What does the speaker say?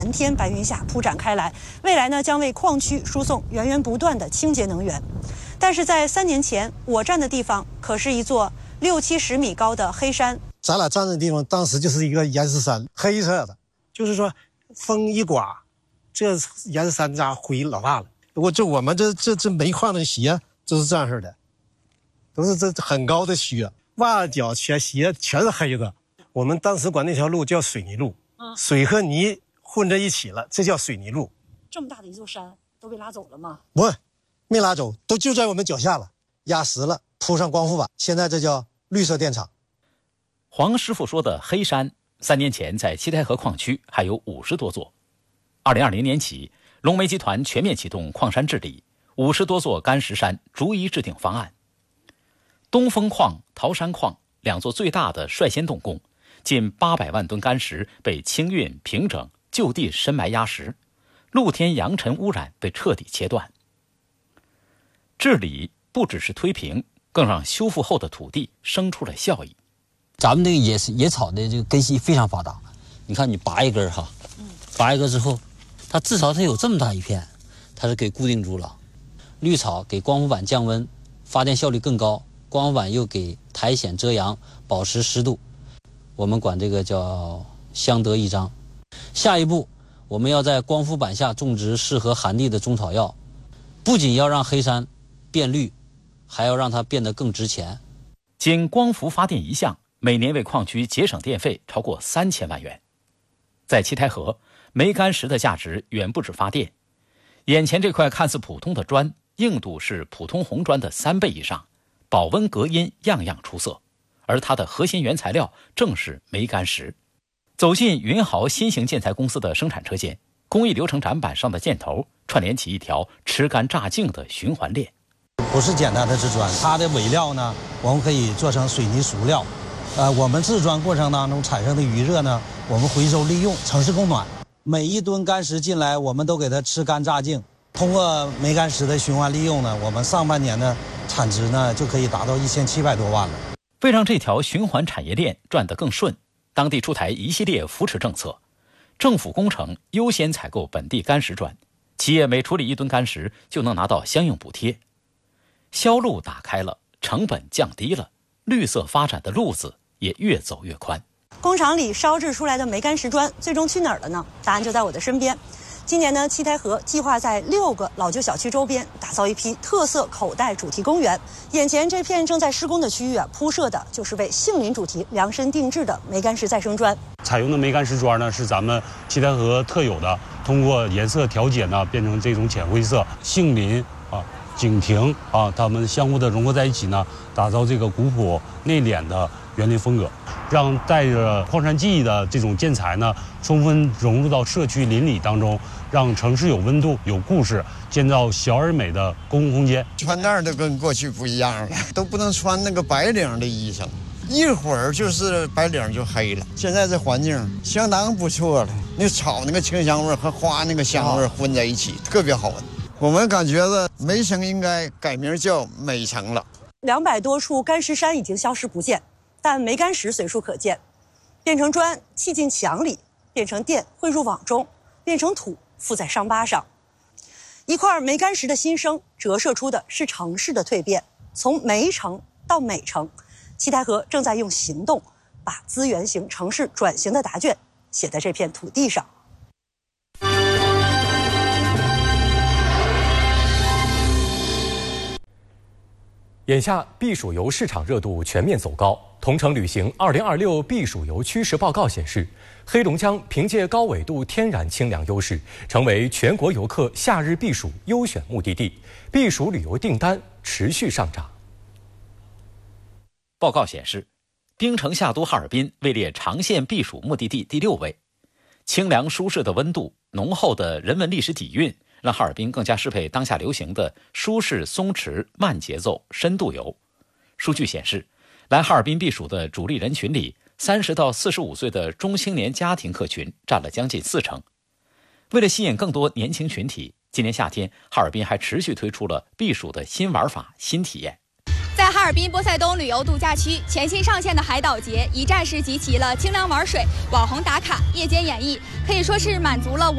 蓝天白云下铺展开来，未来呢将为矿区输送源源不断的清洁能源。但是在3年前，我站的地方可是一座60-70米高的黑山。 咱俩站的地方当时就是一个岩石山，黑色的，就是说风一刮，这岩石山渣灰老大了。我们这煤矿的鞋都是这样式的，都是这很高的靴，袜脚全鞋全是黑的。我们当时管那条路叫水泥路，水和泥混在一起了，这叫水泥路。 这么大的一座山都被拉走了吗？ 不，没拉走，都就在我们脚下了，压实了，铺上光伏板，现在这叫绿色电厂。 黄师傅说的黑山，3年前在七台河矿区还有50多座。2020年起，龙煤集团全面启动矿山治理，50多座干石山逐一制定方案。东风矿、桃山矿2座最大的率先动工，近800万吨干石被清运平整，就地深埋压实，露天扬尘污染被彻底切断。治理不只是推平，更让修复后的土地生出了效益。 咱们这个野草的这个根系非常发达，你看你拔一根哈，拔一根之后，它至少它有这么大一片，它是给固定住了。绿草给光伏板降温，发电效率更高，光伏板又给苔藓遮阳，保持湿度。我们管这个叫相得益彰。下一步，我们要在光伏板下种植适合寒地的中草药，不仅要让黑山变绿，还要让它变得更值钱。 仅光伏发电一项，每年为矿区节省电费超过3000万元。在七台河，煤干石的价值远不止发电。眼前这块看似普通的砖，硬度是普通红砖的3倍以上，保温隔音样样出色，而它的核心原材料正是煤干石。走进云豪新型建材公司的生产车间，工艺流程展板上的箭头串联起一条吃干榨净的循环链。 不是简单的制砖，它的尾料呢，我们可以做成水泥熟料。我们制砖过程当中产生的余热呢，我们回收利用，城市供暖。每1吨干石进来，我们都给它吃干榨净。通过煤干石的循环利用呢，我们上半年的产值呢就可以达到1700多万了。 为让这条循环产业链转得更顺，当地出台一系列扶持政策，政府工程优先采购本地干石砖，企业每处理1吨干石就能拿到相应补贴。销路打开了，成本降低了，绿色发展的路子也越走越宽。 工厂里烧制出来的煤干石砖最终去哪儿了呢？答案就在我的身边。今年呢，七台河计划在6个老旧小区周边打造一批特色口袋主题公园。眼前这片正在施工的区域铺设的就是为杏林主题量身定制的煤干石再生砖。 采用的煤干石砖呢，是咱们七台河特有的，通过颜色调节呢，变成这种浅灰色。杏林景亭它们相互的融合在一起呢，打造这个古朴内敛的园林风格，让带着矿山记忆的这种建材呢，充分融入到社区邻里当中，让城市有温度、有故事，建造小而美的公共空间。 穿戴都跟过去不一样了，都不能穿那个白领的衣裳，一会儿就是白领就黑了。现在这环境相当不错了，那草那个清香味和花那个香味混在一起，特别好闻。我们感觉到煤城应该改名叫美城了。 200多处干石山已经消失不见，但煤干石随处可见，变成砖砌进墙里，变成电汇入网中，变成土附在伤疤上。一块煤干石的新生，折射出的是城市的蜕变。从煤城到美城，七台河正在用行动把资源型城市转型的答卷写在这片土地上。 眼下避暑游市场热度全面走高。同程旅行2026避暑游趋势报告显示，黑龙江凭借高纬度天然清凉优势，成为全国游客夏日避暑优选目的地，避暑旅游订单持续上涨。 报告显示，槟城夏都哈尔滨位列长线避暑目的地第6位。清凉舒适的温度，浓厚的人文历史底蕴，让哈尔滨更加适配当下流行的舒适松弛慢节奏深度游。数据显示，来哈尔滨避暑的主力人群里，30到45岁的中青年家庭客群占了将近40%。为了吸引更多年轻群体，今年夏天哈尔滨还持续推出了避暑的新玩法、新体验。 在哈尔滨波塞冬旅游度假区全新上线的海岛节，一站式集齐了清凉玩水、网红打卡、夜间演绎，可以说是满足了